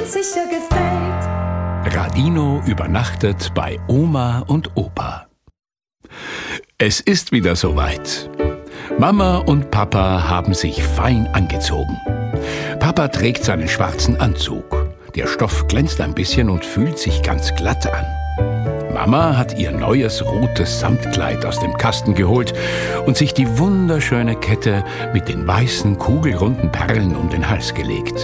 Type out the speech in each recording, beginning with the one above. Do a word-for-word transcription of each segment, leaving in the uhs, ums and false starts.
uns sicher gefällt. Radino übernachtet bei Oma und Opa. Es ist wieder soweit. Mama und Papa haben sich fein angezogen. Papa trägt seinen schwarzen Anzug. Der Stoff glänzt ein bisschen und fühlt sich ganz glatt an. Mama hat ihr neues rotes Samtkleid aus dem Kasten geholt und sich die wunderschöne Kette mit den weißen, kugelrunden Perlen um den Hals gelegt.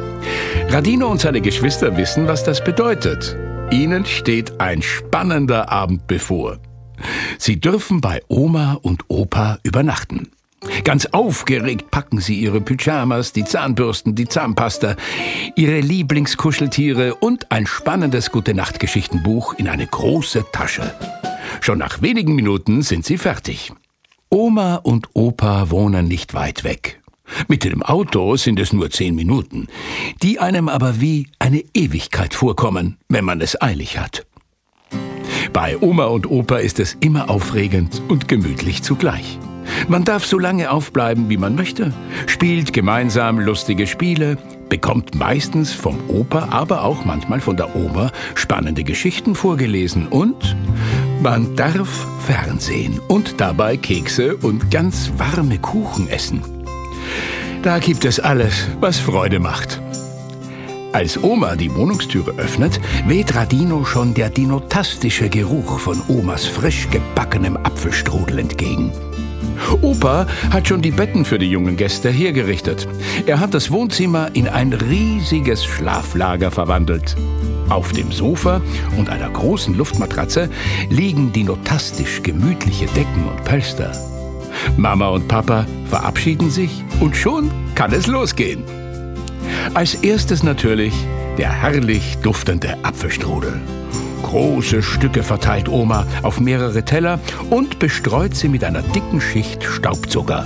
Radino und seine Geschwister wissen, was das bedeutet. Ihnen steht ein spannender Abend bevor. Sie dürfen bei Oma und Opa übernachten. Ganz aufgeregt packen sie ihre Pyjamas, die Zahnbürsten, die Zahnpasta, ihre Lieblingskuscheltiere und ein spannendes Gute-Nacht-Geschichtenbuch in eine große Tasche. Schon nach wenigen Minuten sind sie fertig. Oma und Opa wohnen nicht weit weg. Mit dem Auto sind es nur zehn Minuten, die einem aber wie eine Ewigkeit vorkommen, wenn man es eilig hat. Bei Oma und Opa ist es immer aufregend und gemütlich zugleich. Man darf so lange aufbleiben, wie man möchte, spielt gemeinsam lustige Spiele, bekommt meistens vom Opa, aber auch manchmal von der Oma spannende Geschichten vorgelesen und man darf Fernsehen und dabei Kekse und ganz warme Kuchen essen. Da gibt es alles, was Freude macht. Als Oma die Wohnungstüre öffnet, weht Radino schon der dinotastische Geruch von Omas frisch gebackenem Apfelstrudel entgegen. Opa hat schon die Betten für die jungen Gäste hergerichtet. Er hat das Wohnzimmer in ein riesiges Schlaflager verwandelt. Auf dem Sofa und einer großen Luftmatratze liegen dinotastisch gemütliche Decken und Pölster. Mama und Papa verabschieden sich und schon kann es losgehen. Als erstes natürlich der herrlich duftende Apfelstrudel. Große Stücke verteilt Oma auf mehrere Teller und bestreut sie mit einer dicken Schicht Staubzucker.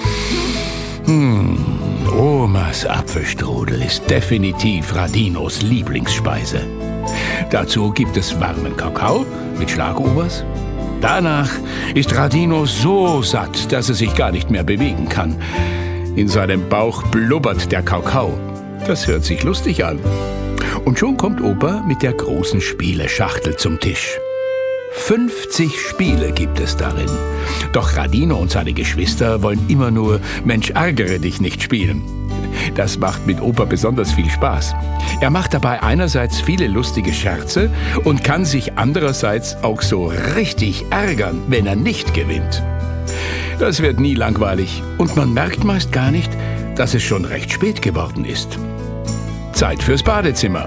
Hm, Omas Apfelstrudel ist definitiv Radinos Lieblingsspeise. Dazu gibt es warmen Kakao mit Schlagobers. Danach ist Radino so satt, dass er sich gar nicht mehr bewegen kann. In seinem Bauch blubbert der Kakao. Das hört sich lustig an. Und schon kommt Opa mit der großen Spieleschachtel zum Tisch. fünfzig Spiele gibt es darin. Doch Radino und seine Geschwister wollen immer nur Mensch, ärgere dich nicht spielen. Das macht mit Opa besonders viel Spaß. Er macht dabei einerseits viele lustige Scherze und kann sich andererseits auch so richtig ärgern, wenn er nicht gewinnt. Das wird nie langweilig und man merkt meist gar nicht, dass es schon recht spät geworden ist. Zeit fürs Badezimmer.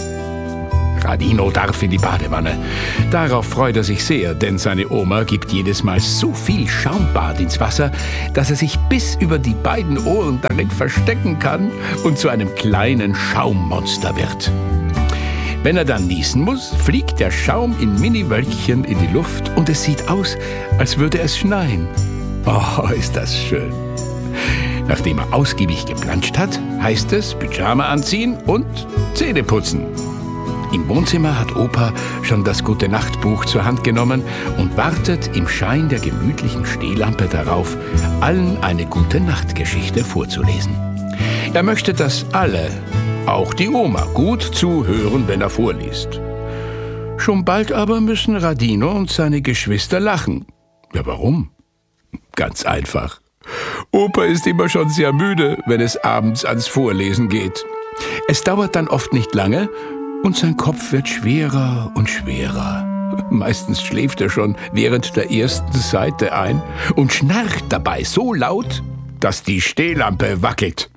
Radino darf in die Badewanne. Darauf freut er sich sehr, denn seine Oma gibt jedes Mal so viel Schaumbad ins Wasser, dass er sich bis über die beiden Ohren darin verstecken kann und zu einem kleinen Schaummonster wird. Wenn er dann niesen muss, fliegt der Schaum in Mini-Wölkchen in die Luft und es sieht aus, als würde es schneien. Oh, ist das schön. Nachdem er ausgiebig geplanscht hat, heißt es Pyjama anziehen und Zähne putzen. Im Wohnzimmer hat Opa schon das Gute-Nacht-Buch zur Hand genommen und wartet im Schein der gemütlichen Stehlampe darauf, allen eine Gute-Nacht-Geschichte vorzulesen. Er möchte, dass alle, auch die Oma, gut zuhören, wenn er vorliest. Schon bald aber müssen Radino und seine Geschwister lachen. Ja, warum? Ganz einfach. Opa ist immer schon sehr müde, wenn es abends ans Vorlesen geht. Es dauert dann oft nicht lange und sein Kopf wird schwerer und schwerer. Meistens schläft er schon während der ersten Seite ein und schnarcht dabei so laut, dass die Stehlampe wackelt.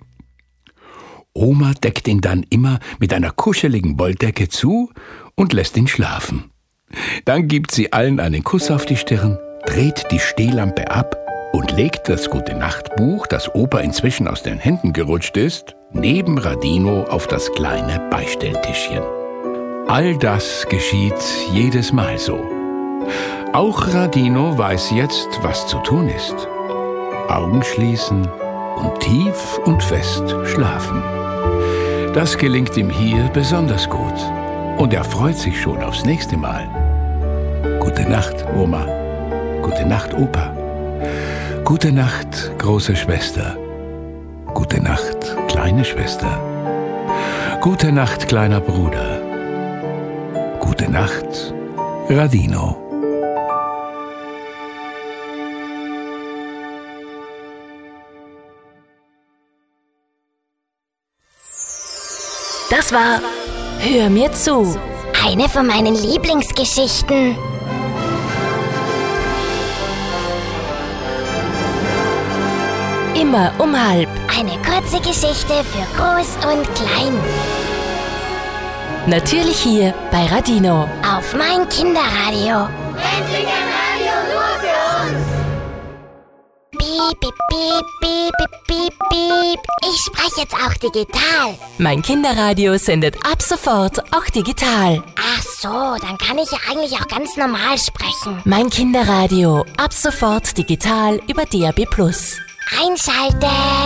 Oma deckt ihn dann immer mit einer kuscheligen Wolldecke zu und lässt ihn schlafen. Dann gibt sie allen einen Kuss auf die Stirn, dreht die Stehlampe ab und legt das Gute-Nacht-Buch, das Opa inzwischen aus den Händen gerutscht ist, neben Radino auf das kleine Beistelltischchen. All das geschieht jedes Mal so. Auch Radino weiß jetzt, was zu tun ist. Augen schließen und tief und fest schlafen. Das gelingt ihm hier besonders gut. Und er freut sich schon aufs nächste Mal. Gute Nacht, Oma. Gute Nacht, Opa. Gute Nacht, große Schwester. Gute Nacht, kleine Schwester. Gute Nacht, kleiner Bruder. Gute Nacht, Radino. Das war Hör mir zu. Eine von meinen Lieblingsgeschichten. Immer um halb. Eine kurze Geschichte für Groß und Klein. Natürlich hier bei Radino. Auf mein Kinderradio. Endlich ein Radio nur für uns. Piep, piep, piep, piep, piep, piep, piep. Ich spreche jetzt auch digital. Mein Kinderradio sendet ab sofort auch digital. Ach so, dann kann ich ja eigentlich auch ganz normal sprechen. Mein Kinderradio ab sofort digital über D A B plus. Einschalten.